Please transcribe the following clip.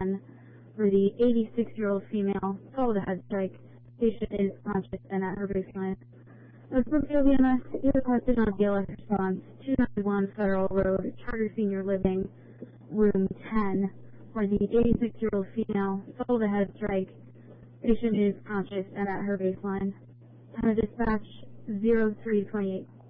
10, where the 86-year-old female fell with a head strike. Patient is conscious and at her baseline. Of Brookfield, EMS, you requested on BLS response 291 Federal Road, Charter Senior Living, room 10, where the 86-year-old female fell with a head strike. Patient is conscious and at her baseline. Time of dispatch 0328.